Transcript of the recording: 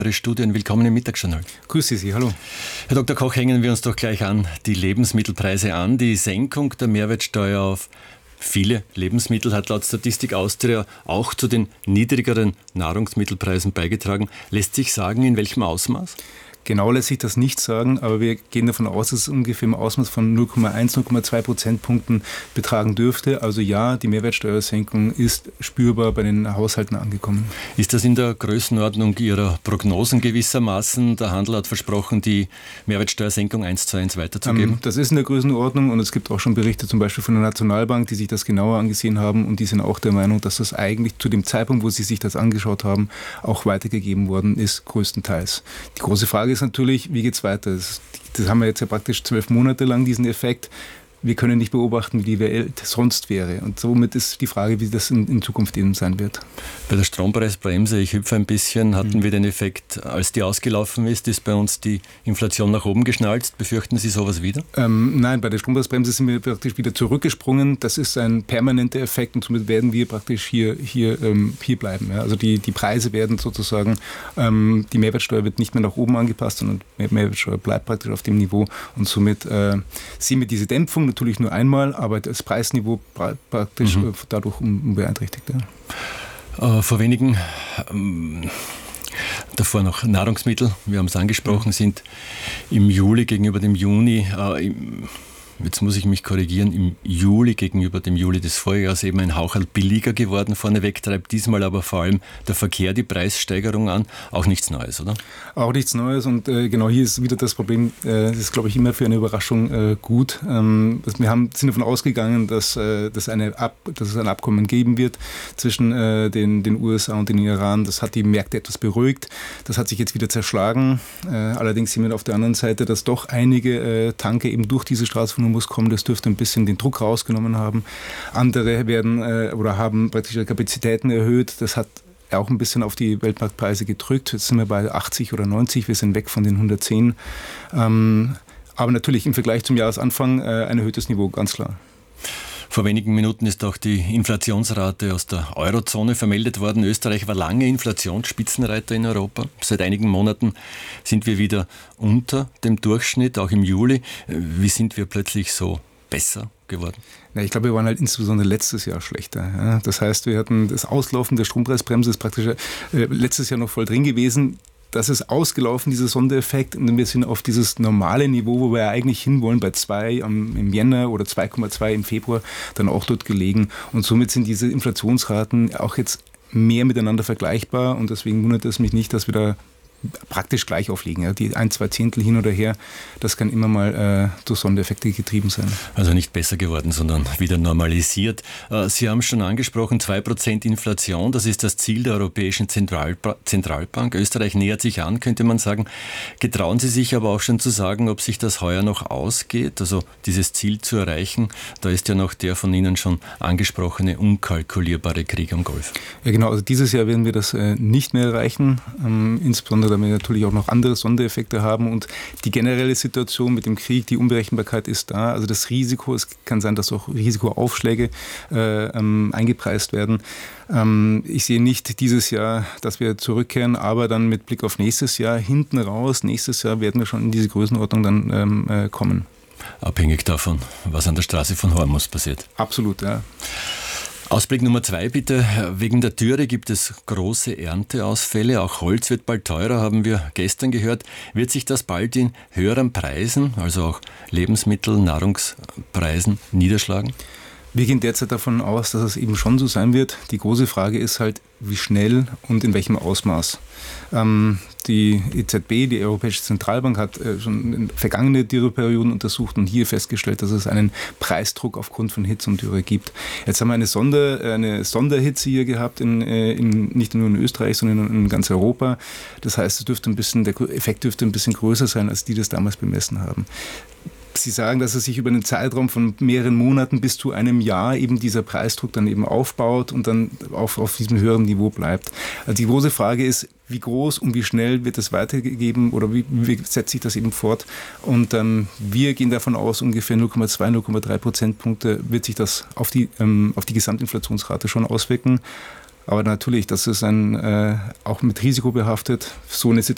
Studien. Willkommen im Mittagsjournal. Grüße Sie, hallo. Herr Dr. Koch, hängen wir uns doch gleich an die Lebensmittelpreise an. Die Senkung der Mehrwertsteuer auf viele Lebensmittel hat laut Statistik Austria auch zu den niedrigeren Nahrungsmittelpreisen beigetragen. Lässt sich sagen, in welchem Ausmaß? Genau lässt sich das nicht sagen, aber wir gehen davon aus, dass es ungefähr im Ausmaß von 0,1, 0,2 Prozentpunkten betragen dürfte. Also ja, die Mehrwertsteuersenkung ist spürbar bei den Haushalten angekommen. Ist das in der Größenordnung Ihrer Prognosen gewissermaßen? Der Handel hat versprochen, die Mehrwertsteuersenkung 1:1 weiterzugeben. Das ist in der Größenordnung und es gibt auch schon Berichte zum Beispiel von der Nationalbank, die sich das genauer angesehen haben und die sind auch der Meinung, dass das eigentlich zu dem Zeitpunkt, wo sie sich das angeschaut haben, auch weitergegeben worden ist, größtenteils. Die große Frage ist natürlich, wie geht es weiter? Das haben wir jetzt ja praktisch 12 Monate lang, diesen Effekt. Wir können nicht beobachten, wie die Welt sonst wäre. Und somit ist die Frage, wie das in Zukunft eben sein wird. Bei der Strompreisbremse, ich hüpfe ein bisschen, hatten wir den Effekt, als die ausgelaufen ist bei uns die Inflation nach oben geschnalzt. Befürchten Sie sowas wieder? Nein, bei der Strompreisbremse sind wir praktisch wieder zurückgesprungen. Das ist ein permanenter Effekt und somit werden wir praktisch hier bleiben. Ja. Also die Preise werden sozusagen, die Mehrwertsteuer wird nicht mehr nach oben angepasst, sondern die Mehrwertsteuer bleibt praktisch auf dem Niveau und somit sehen wir diese Dämpfung natürlich nur einmal, aber das Preisniveau praktisch dadurch unbeeinträchtigt. Ja. Vor wenigen, davor noch Nahrungsmittel, wir haben es angesprochen, sind im Juli gegenüber dem Juni, jetzt muss ich mich korrigieren, im Juli gegenüber dem Juli des Vorjahres eben ein Haucherl billiger geworden. Vorneweg treibt diesmal aber vor allem der Verkehr die Preissteigerung an. Auch nichts Neues, oder? Auch nichts Neues und genau hier ist wieder das Problem, das ist, glaube ich, immer für eine Überraschung gut. Wir sind davon ausgegangen, dass es ein Abkommen geben wird zwischen den USA und den Iran. Das hat die Märkte etwas beruhigt. Das hat sich jetzt wieder zerschlagen. Allerdings sehen wir auf der anderen Seite, dass doch einige Tanker eben durch diese Straße von muss kommen, das dürfte ein bisschen den Druck rausgenommen haben. Andere haben praktisch ihre Kapazitäten erhöht. Das hat auch ein bisschen auf die Weltmarktpreise gedrückt. Jetzt sind wir bei 80 oder 90, wir sind weg von den 110. Aber natürlich im Vergleich zum Jahresanfang ein erhöhtes Niveau, ganz klar. Vor wenigen Minuten ist auch die Inflationsrate aus der Eurozone vermeldet worden. Österreich war lange Inflationsspitzenreiter in Europa. Seit einigen Monaten sind wir wieder unter dem Durchschnitt, auch im Juli. Wie sind wir plötzlich so besser geworden? Ja, ich glaube, wir waren halt insbesondere letztes Jahr schlechter. Ja. Das heißt, wir hatten das Auslaufen der Strompreisbremse, ist praktisch letztes Jahr noch voll drin gewesen. Das ist ausgelaufen, dieser Sondereffekt, und wir sind auf dieses normale Niveau, wo wir eigentlich hinwollen, bei 2 im Jänner oder 2,2 im Februar, dann auch dort gelegen. Und somit sind diese Inflationsraten auch jetzt mehr miteinander vergleichbar und deswegen wundert es mich nicht, dass wir da praktisch gleich aufliegen. Ja. Die 1, 2 Zehntel hin oder her, das kann immer mal durch Sondereffekte getrieben sein. Also nicht besser geworden, sondern wieder normalisiert. Sie haben schon angesprochen, 2% Inflation, das ist das Ziel der Europäischen Zentralbank. Österreich nähert sich an, könnte man sagen. Getrauen Sie sich aber auch schon zu sagen, ob sich das heuer noch ausgeht, also dieses Ziel zu erreichen? Da ist ja noch der von Ihnen schon angesprochene unkalkulierbare Krieg am Golf. Ja genau, also dieses Jahr werden wir das nicht mehr erreichen, insbesondere da wir natürlich auch noch andere Sondereffekte haben und die generelle Situation mit dem Krieg, die Unberechenbarkeit ist da. Also das Risiko, es kann sein, dass auch Risikoaufschläge eingepreist werden. Ich sehe nicht dieses Jahr, dass wir zurückkehren, aber dann mit Blick auf nächstes Jahr, hinten raus, nächstes Jahr werden wir schon in diese Größenordnung dann kommen. Abhängig davon, was an der Straße von Hormuz passiert. Absolut, ja. Ausblick Nummer 2 bitte. Wegen der Dürre gibt es große Ernteausfälle. Auch Holz wird bald teurer, haben wir gestern gehört. Wird sich das bald in höheren Preisen, also auch Lebensmittel-, Nahrungspreisen niederschlagen? Wir gehen derzeit davon aus, dass es eben schon so sein wird. Die große Frage ist halt, wie schnell und in welchem Ausmaß. Die EZB, die Europäische Zentralbank, hat schon in vergangene Dürreperioden untersucht und hier festgestellt, dass es einen Preisdruck aufgrund von Hitze und Dürre gibt. Jetzt haben wir eine Sonderhitze hier gehabt, nicht nur in Österreich, sondern in ganz Europa. Das heißt, der Effekt dürfte ein bisschen größer sein, als die das damals bemessen haben. Sie sagen, dass es sich über einen Zeitraum von mehreren Monaten bis zu einem Jahr eben dieser Preisdruck dann eben aufbaut und dann auf diesem höheren Niveau bleibt. Also die große Frage ist, wie groß und wie schnell wird es weitergegeben oder wie setzt sich das eben fort? Und wir gehen davon aus, ungefähr 0,2, 0,3 Prozentpunkte wird sich das auf die Gesamtinflationsrate schon auswirken. Aber natürlich, das ist auch mit Risiko behaftet, so eine Situation